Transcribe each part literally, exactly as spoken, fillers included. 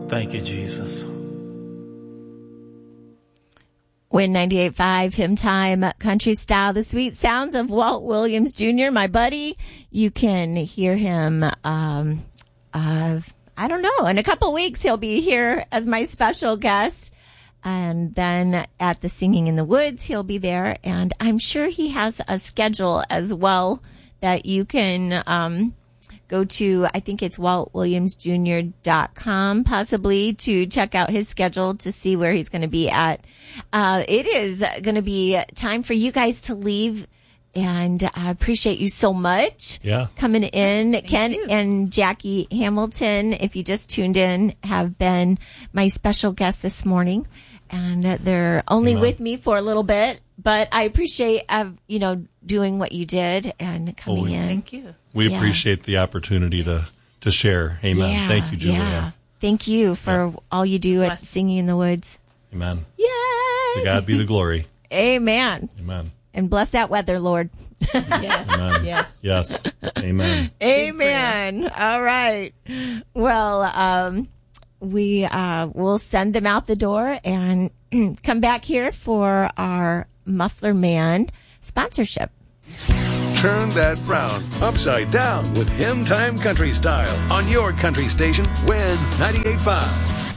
Thank you, Jesus. Win ninety-eight point five, Hymn Time, Country Style, the sweet sounds of Walt Williams Junior, my buddy. You can hear him, um, uh, I don't know, in a couple weeks he'll be here as my special guest. And then at the Singing in the Woods, he'll be there. And I'm sure he has a schedule as well that you can, um, go to, I think it's walt williams junior dot com possibly to check out his schedule to see where he's going to be at. Uh, it is going to be time for you guys to leave. And I appreciate you so much. Yeah. Coming in. Thank Ken you. and Jackie Hamilton, if you just tuned in, have been my special guests this morning. And they're only Amen. with me for a little bit, but I appreciate, uh, you know, doing what you did and coming Oh, we- in. Thank you. We Yeah. appreciate the opportunity to, to share. Amen. Yeah, Thank you, Julianne. Yeah. Thank you for all you do at Bless. Singing in the Woods. Amen. Yay! To God be the glory. Amen. Amen. And bless that weather, Lord. Yes. Amen. Yes. Yes. Amen. Amen. All right. Well, um, we uh, will send them out the door and come back here for our Muffler Man sponsorship. Turn that frown upside down with Hymn Time Country Style on your country station, Win ninety-eight point five.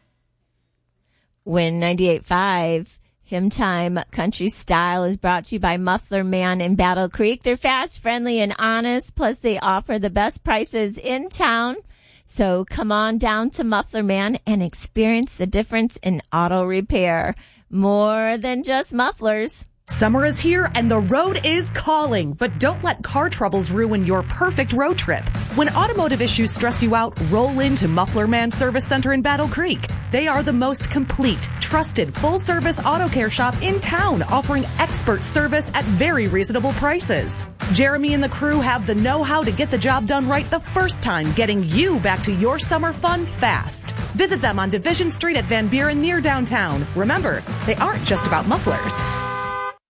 Win ninety-eight point five. Hymn Time Country Style is brought to you by Muffler Man in Battle Creek. They're fast, friendly, and honest. Plus, they offer the best prices in town. So come on down to Muffler Man and experience the difference in auto repair. More than just mufflers. Summer is here and the road is calling, but don't let car troubles ruin your perfect road trip. When automotive issues stress you out, roll into Muffler Man Service Center in Battle Creek. They are the most complete, trusted, full-service auto care shop in town, offering expert service at very reasonable prices. Jeremy and the crew have the know-how to get the job done right the first time, getting you back to your summer fun fast. Visit them on Division Street at Van Buren near downtown. Remember, they aren't just about mufflers.